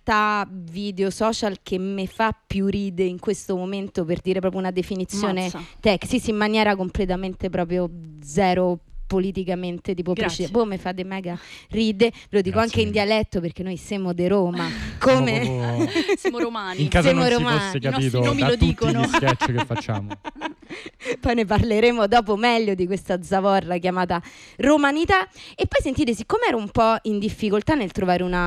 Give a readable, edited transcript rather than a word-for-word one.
realtà video social che mi fa più ride in questo momento, per dire proprio una definizione sì, in maniera completamente proprio zero politicamente tipo precisa. Mi fate mega ride, ve lo dico anche in dialetto perché noi siamo di Roma, come siamo romani. In caso siamo non romani. si fosse capito nomi da lo tutti dicono. gli sketch che facciamo. Poi ne parleremo dopo meglio di questa zavorra chiamata romanità. E poi sentite, siccome ero un po' in difficoltà nel trovare una